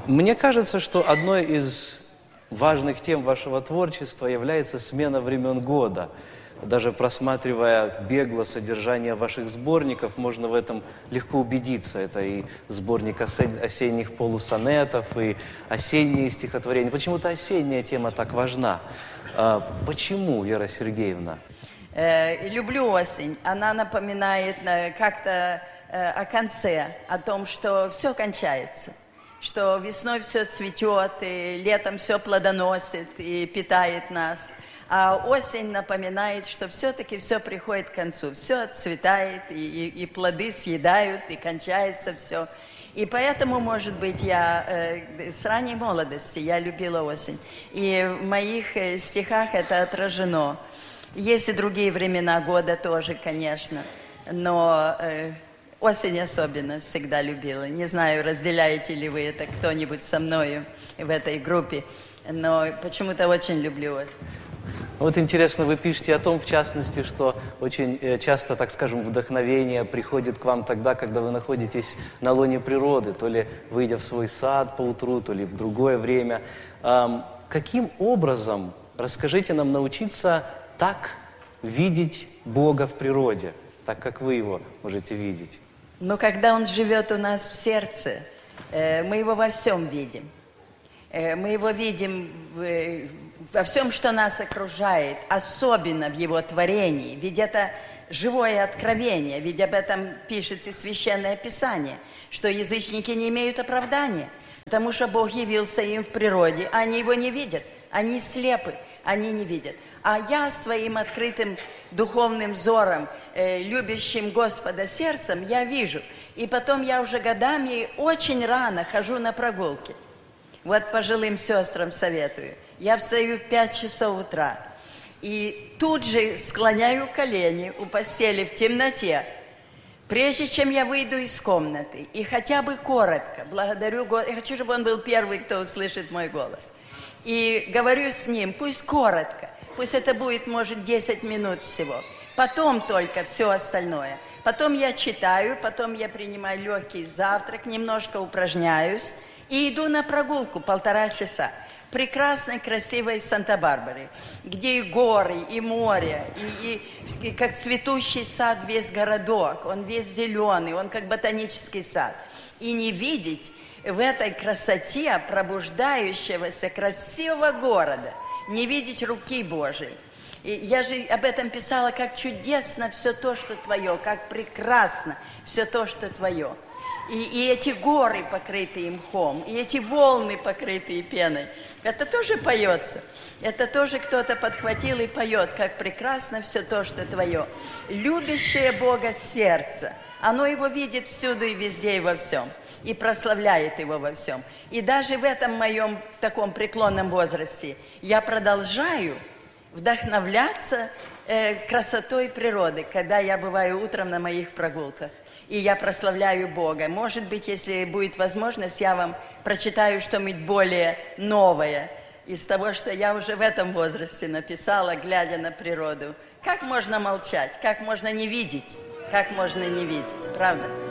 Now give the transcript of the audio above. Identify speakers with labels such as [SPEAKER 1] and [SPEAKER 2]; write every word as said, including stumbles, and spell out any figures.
[SPEAKER 1] Мне кажется, что одной из важных тем вашего творчества является смена времен года. Даже просматривая бегло содержание ваших сборников, можно в этом легко убедиться. Это и сборник осенних полусонетов, и осенние стихотворения. Почему-то осенняя тема так важна. Почему, Вера Сергеевна?
[SPEAKER 2] Люблю осень. Она напоминает как-то о конце, о том, что все кончается. Что весной все цветет, и летом все плодоносит и питает нас. А осень напоминает, что все-таки все приходит к концу. Все отцветает, и, и, и плоды съедают, и кончается все. И поэтому, может быть, я э, с ранней молодости я любила осень. И в моих э, стихах это отражено. Есть и другие времена года тоже, конечно. Но э, осень особенно всегда любила. Не знаю, разделяете ли вы это кто-нибудь со мною в этой группе. Но почему-то очень люблю осень.
[SPEAKER 1] Вот интересно, вы пишете о том, в частности, что очень часто, так скажем, вдохновение приходит к вам тогда, когда вы находитесь на лоне природы, то ли выйдя в свой сад поутру, то ли в другое время. Каким образом, расскажите нам, научиться так видеть Бога в природе, так как вы его можете видеть?
[SPEAKER 2] Ну, когда Он живет у нас в сердце, мы его во всем видим. Мы его видим в во всем, что нас окружает, особенно в его творении, ведь это живое откровение, ведь об этом пишет и Священное Писание, что язычники не имеют оправдания, потому что Бог явился им в природе, а они его не видят, они слепы, они не видят. А я своим открытым духовным взором, э, любящим Господа сердцем, я вижу. И потом я уже годами очень рано хожу на прогулки. Вот пожилым сестрам советую. Я встаю в пять часов утра и тут же склоняю колени у постели в темноте, прежде чем я выйду из комнаты. И хотя бы коротко благодарю Господа. Я хочу, чтобы Он был первый, кто услышит мой голос. И говорю с Ним, пусть коротко, пусть это будет, может, десять минут всего. Потом только все остальное. Потом я читаю, потом я принимаю легкий завтрак, немножко упражняюсь и иду на прогулку полтора часа. Прекрасной, красивой Санта-Барбаре, где и горы, и море, и, и, и как цветущий сад весь городок, он весь зеленый, он как ботанический сад. И не видеть в этой красоте пробуждающегося красивого города, не видеть руки Божией. И я же об этом писала, как чудесно все то, что твое, как прекрасно все то, что твое. И, и эти горы, покрытые мхом, и эти волны, покрытые пеной, это тоже поется. Это тоже кто-то подхватил и поет, как прекрасно все то, что твое. Любящее Бога сердце, оно его видит всюду и везде и во всем. И прославляет его во всем. И даже в этом моем таком преклонном возрасте я продолжаю вдохновляться э, красотой природы, когда я бываю утром на моих прогулках. И я прославляю Бога. Может быть, если будет возможность, я вам прочитаю что-нибудь более новое из того, что я уже в этом возрасте написала, глядя на природу. Как можно молчать? Как можно не видеть? Как можно не видеть? Правда?